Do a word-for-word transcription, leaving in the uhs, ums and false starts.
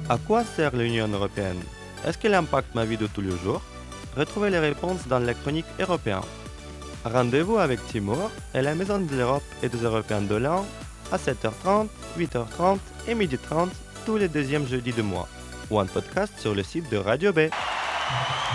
À quoi sert l'Union européenne? Est-ce qu'elle impacte ma vie de tous les jours? Retrouvez les réponses dans la chronique européen. Rendez-vous avec Timur et la Maison de l'Europe et des Européens de l'An à sept heures trente, huit heures trente et midi trente tous les deuxièmes jeudis du mois ou en podcast sur le site de Radio B.